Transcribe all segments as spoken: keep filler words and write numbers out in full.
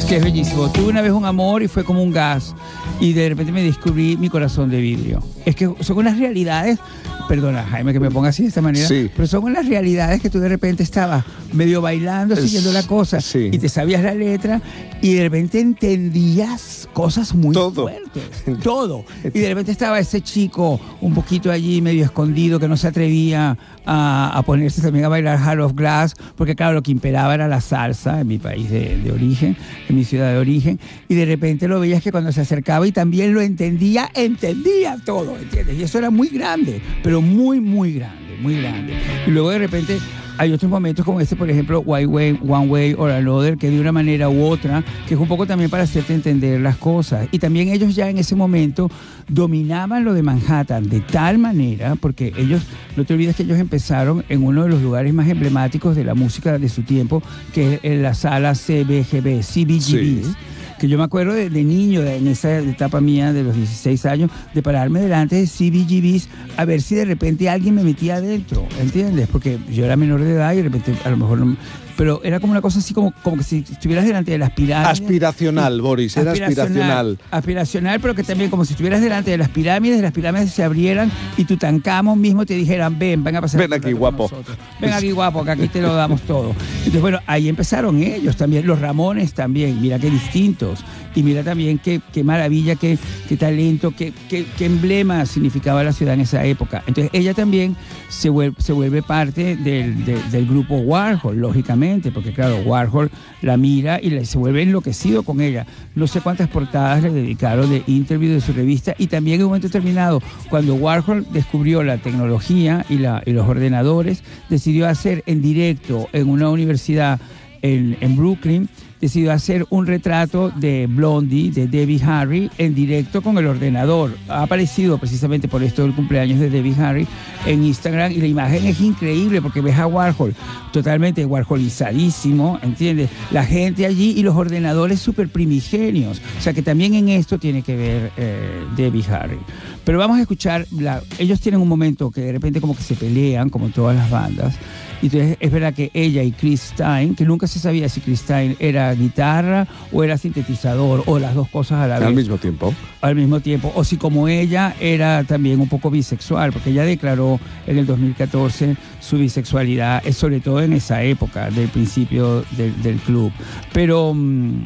Es que es bellísimo. Tuve una vez un amor y fue como un gas. Y de repente me descubrí mi corazón de vidrio. Es que son unas realidades, perdona Jaime que me ponga así de esta manera, sí. pero son unas realidades que tú de repente estabas medio bailando, es, siguiendo la cosa, sí. y te sabías la letra, y de repente entendías cosas muy Todo. fuertes. Todo. Y de repente estaba ese chico un poquito allí medio escondido que no se atrevía a, a ponerse también a bailar Heart of Glass, porque claro, lo que imperaba era la salsa en mi país de, de origen, en mi ciudad de origen, y de repente lo veías que cuando se acercaba y también lo entendía, entendía todo, ¿entiendes? Y eso era muy grande, pero muy, muy grande, muy grande. Y luego de repente hay otros momentos como este, por ejemplo, One Way, One Way or Another, que de una manera u otra, que es un poco también para hacerte entender las cosas. Y también ellos ya en ese momento dominaban lo de Manhattan de tal manera, porque ellos, no te olvides que ellos empezaron en uno de los lugares más emblemáticos de la música de su tiempo, que es en la sala C B G B, C B G B. Sí. Que yo me acuerdo de, de niño, de, en esa etapa mía de los dieciséis años, de pararme delante de C B G Bs a ver si de repente alguien me metía adentro, ¿entiendes? Porque yo era menor de edad y de repente a lo mejor no... Pero era como una cosa así como, como que si estuvieras delante de las pirámides. Aspiracional, Boris, era aspiracional. Aspiracional, pero que también como si estuvieras delante de las pirámides, las pirámides se abrieran y Tutankamón mismo te dijeran, ven, ven a pasar. Ven aquí, guapo. Ven aquí, guapo, que aquí te lo damos todo. Entonces, bueno, ahí empezaron ellos también, los Ramones también, mira qué distintos. Y mira también qué, qué maravilla, qué, qué talento, qué, qué, qué emblema significaba la ciudad en esa época. Entonces, ella también se vuelve, se vuelve parte del, del, del grupo Warhol, lógicamente. Porque claro, Warhol la mira y le, se vuelve enloquecido con ella. No sé cuántas portadas le dedicaron de interview de su revista, y también en un momento determinado, cuando Warhol descubrió la tecnología y, la, y los ordenadores, decidió hacer en directo en una universidad en, en Brooklyn, decidió hacer un retrato de Blondie, de Debbie Harry, en directo con el ordenador. Ha aparecido precisamente por esto del cumpleaños de Debbie Harry en Instagram, y la imagen es increíble porque ves a Warhol totalmente warholizadísimo, ¿entiendes? La gente allí y los ordenadores súper primigenios. O sea que también en esto tiene que ver eh, Debbie Harry. Pero vamos a escuchar, la, ellos tienen un momento que de repente como que se pelean, como todas las bandas. Y entonces es verdad que ella y Chris Stein, que nunca se sabía si Chris Stein era guitarra o era sintetizador o las dos cosas a la vez. Al mismo tiempo. Al mismo tiempo. O si como ella era también un poco bisexual, porque ella declaró en el dos mil catorce su bisexualidad, sobre todo en esa época del principio del, del club. Pero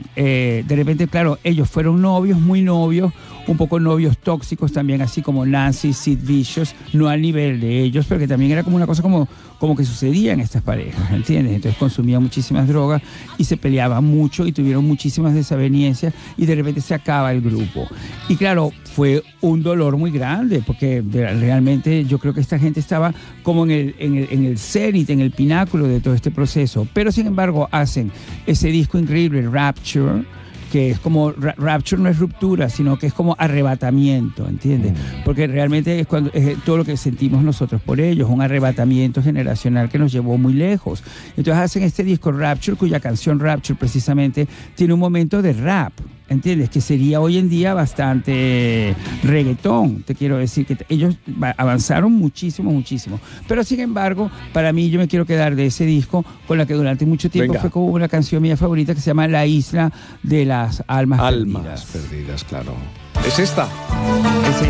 eh, de repente, claro, ellos fueron novios, muy novios, un poco novios tóxicos también, así como Nancy, Sid Vicious, no al nivel de ellos, pero que también era como una cosa como, como que sucedía en estas parejas, ¿entiendes? Entonces consumían muchísimas drogas y se peleaban mucho y tuvieron muchísimas desavenencias, y de repente se acaba el grupo. Y claro, fue un dolor muy grande, porque de, realmente yo creo que esta gente estaba como en el, en el, en el cenit, en el pináculo de todo este proceso. Pero sin embargo hacen ese disco increíble, Rapture, que es como, Rapture no es ruptura, sino que es como arrebatamiento, ¿entiendes? Porque realmente es, cuando, es todo lo que sentimos nosotros por ellos, un arrebatamiento generacional que nos llevó muy lejos. Entonces hacen este disco Rapture, cuya canción Rapture precisamente tiene un momento de rap, ¿entiendes? Que sería hoy en día bastante reggaetón, te quiero decir, que ellos avanzaron muchísimo, muchísimo. Pero sin embargo, para mí yo me quiero quedar de ese disco con la que durante mucho tiempo Venga. fue como una canción mía favorita, que se llama La Isla de las Almas, Almas Perdidas. Perdidas, claro. ¿Es esta? Ese